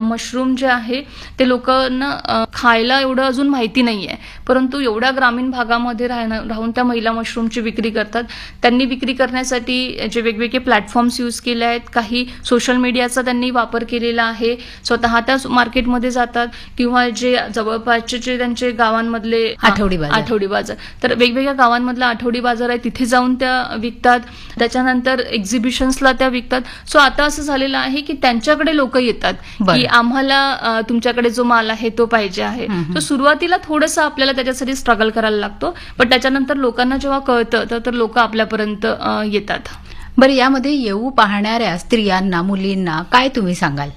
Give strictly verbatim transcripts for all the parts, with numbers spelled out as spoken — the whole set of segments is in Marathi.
मशरूम जे आहे ते लोकांना खायला एवढं अजून माहिती नाही आहे, परंतु एवढ्या ग्रामीण भागामध्ये राहणं राहून त्या महिला मशरूमची विक्री करतात. त्यांनी विक्री करण्यासाठी जे वेगवेगळे प्लॅटफॉर्म्स यूज केले आहेत, काही सोशल मीडियाचा त्यांनी वापर केलेला आहे, स्वतः त्याच मार्केटमध्ये जातात किंवा जे जवळपासचे जे त्यांचे गावांमधले आठवडी बाजार आठवडी बाजार तर वेगवेगळ्या गावांमधला आठवडी बाजार आहे तिथे जाऊन त्या विकतात. त्याच्यानंतर एक्झिबिशन्सला त्या विकतात. सो आता असं झालेलं आहे की त्यांच्याकडे लोक येतात की आम्हाला तुमच्याकडे जो माल आहे तो पाहिजे आहे. तर सुरुवातीला थोडंसं आपल्याला त्याच्यासाठी स्ट्रगल करायला लागतो, पण त्याच्यानंतर लोकांना जेव्हा कळतं तर लोक आपल्यापर्यंत येतात. बरं, यामध्ये येऊ पाहणाऱ्या स्त्रियांना, मुलींना काय तुम्ही सांगाल?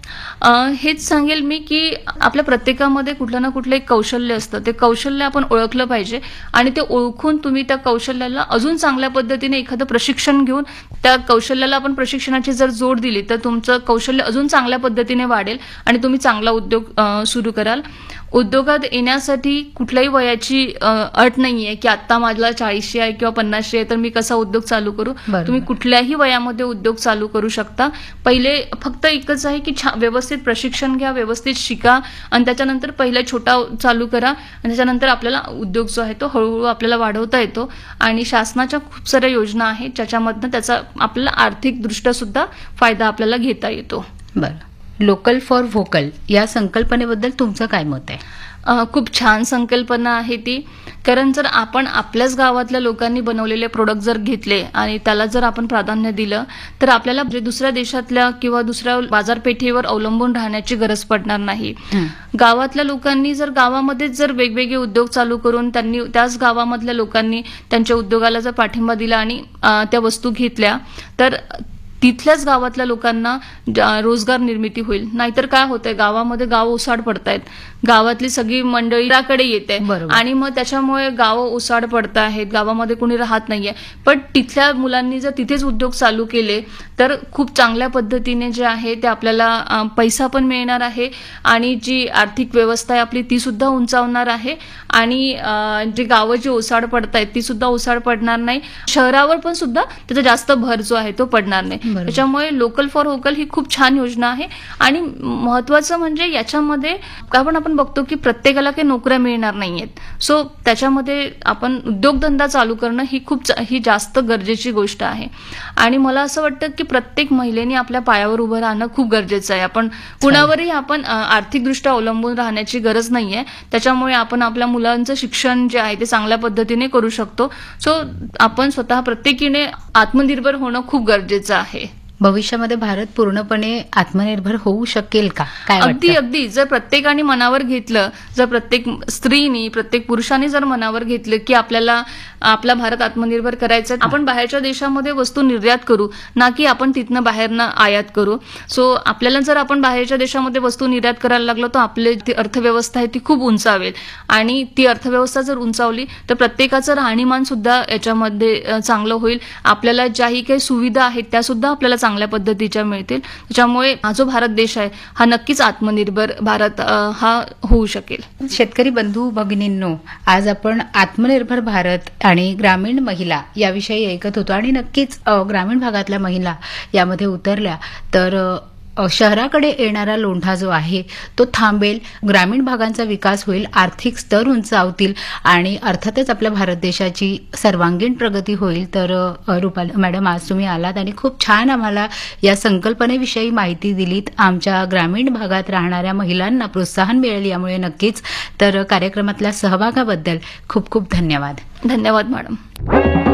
हेच सांगेल मी की आपल्या प्रत्येकामध्ये कुठलं ना कुठलं एक कौशल्य असतं. ते कौशल्य आपण ओळखलं पाहिजे आणि ते ओळखून तुम्ही त्या कौशल्याला अजून चांगल्या पद्धतीने एखादं प्रशिक्षण घेऊन त्या कौशल्याला आपण प्रशिक्षणाची जर जोड दिली तर तुमचं कौशल्य अजून चांगल्या पद्धतीने वाढेल आणि तुम्ही चांगला उद्योग सुरू कराल. उद्योगात येण्यासाठी कुठल्याही वयाची अट नाहीये की आता माझ्या चाळीसशे आहे किंवा पन्नासशे आहे तर मी कसा उद्योग चालू करू. तुम्ही कुठल्याही वयामध्ये उद्योग चालू करू शकता. पहिले फक्त एकच आहे की व्यवस्थित प्रशिक्षण घ्या, व्यवस्थित शिका आणि त्याच्यानंतर पहिला छोटा चालू करा आणि त्याच्यानंतर आपल्याला उद्योग जो आहे तो हळूहळू आपल्याला वाढवता येतो. आणि शासनाच्या खूप साऱ्या योजना आहेत ज्याच्यामधनं त्याचा आपल्याला आर्थिकदृष्ट्या सुद्धा फायदा आपल्याला घेता येतो. बरं, लोकल फॉर व्होकल या संकल्पनेबद्दल तुमचं काय मत आहे? खूप छान संकल्पना आहे ती. कारण जर आपण आपल्याच गावातल्या लोकांनी बनवलेले प्रोडक्ट जर घेतले आणि त्याला जर आपण प्राधान्य दिलं तर आपल्याला दुसऱ्या देशातल्या किंवा दुसऱ्या बाजारपेठेवर अवलंबून राहण्याची गरज पडणार नाही. गावातल्या लोकांनी जर गावामध्येच जर वेगवेगळे उद्योग चालू करून त्यांनी त्याच गावामधल्या लोकांनी त्यांच्या उद्योगाला जर पाठिंबा दिला आणि त्या वस्तू घेतल्या तर तिथल्याच गावातल्या लोकांना रोजगार निर्मिती होईल. नाहीतर काय होतंय, गावामध्ये गाव ओसाड पडतायत, गावातली सगळी मंडळी त्याकडे येते आणि मग त्याच्यामुळे गाव ओसाड पडत आहेत, गावामध्ये कोणी राहत नाहीये. पण तिथल्या मुलांनी जर तिथेच उद्योग चालू केले तर खूप चांगल्या पद्धतीने जे आहे ते आपल्याला पैसा पण मिळणार आहे आणि जी आर्थिक व्यवस्था आहे आपली ती सुद्धा उंचावणार आहे आणि जे गावं जी ओसाड पडतायत ती सुद्धा ओसाड पडणार नाही. शहरावर पण सुद्धा त्याचा जास्त भर जो आहे तो पडणार नाही. त्याच्यामुळे लोकल फॉर व्होकल ही खूप छान योजना आहे. आणि महत्वाचं म्हणजे याच्यामध्ये आपण आपण बघतो की प्रत्येकाला काही नोकऱ्या मिळणार नाहीयेत. सो त्याच्यामध्ये आपण उद्योगधंदा चालू करणं ही खूप ही जास्त गरजेची गोष्ट आहे. आणि मला असं वाटतं की प्रत्येक महिलेने आपल्या पायावर उभं राहणं खूप गरजेचं आहे. आपण कुणावरही आपण आर्थिकदृष्ट्या अवलंबून राहण्याची गरज नाहीये. त्याच्यामुळे आपण आपल्या मुलांचं शिक्षण जे आहे ते चांगल्या पद्धतीने करू शकतो. सो आपण स्वतः प्रत्येकीने आत्मनिर्भर होणं खूप गरजेचं आहे. भविष्यामध्ये भारत पूर्णपणे आत्मनिर्भर होऊ शकेल का? काय अगदी अगदी जर प्रत्येकाने मनावर घेतलं, जर प्रत्येक स्त्रीनी प्रत्येक पुरुषांनी जर मनावर घेतलं की आपल्याला आपला भारत आत्मनिर्भर करायचा, आपण बाहेरच्या देशामध्ये वस्तू निर्यात करू ना की आपण तिथनं बाहेरनं आयात करू. सो आपल्याला जर आपण बाहेरच्या देशामध्ये वस्तू निर्यात करायला लागलो तर आपली ती अर्थव्यवस्था आहे ती खूप उंचावेल आणि ती अर्थव्यवस्था जर उंचावली तर प्रत्येकाचं राहणीमान सुद्धा याच्यामध्ये चांगलं होईल. आपल्याला ज्याही काही सुविधा आहेत त्या सुद्धा आपल्याला चांगल्या पद्धतीच्या मिळतील. त्याच्यामुळे हा जो भारत देश आहे हा नक्कीच आत्मनिर्भर भारत हा होऊ शकेल. शेतकरी बंधू भगिनींनो, आज आपण आत्मनिर्भर भारत आणि ग्रामीण महिला याविषयी ऐकत होतो आणि नक्कीच ग्रामीण भागातल्या महिला यामध्ये उतरल्या तर शहराकडे येणारा लोंढा जो आहे तो थांबेल, ग्रामीण भागांचा विकास होईल, आर्थिक स्तर उंचावतील आणि अर्थातच आपल्या भारत देशाची सर्वांगीण प्रगती होईल. तर रुपाली मॅडम, आज तुम्ही आलात आणि खूप छान आम्हाला या संकल्पनेविषयी माहिती दिलीत. आमच्या ग्रामीण भागात राहणाऱ्या महिलांना प्रोत्साहन मिळेल यामुळे नक्कीच. तर कार्यक्रमातल्या सहभागाबद्दल खूप खूप धन्यवाद. धन्यवाद मॅडम.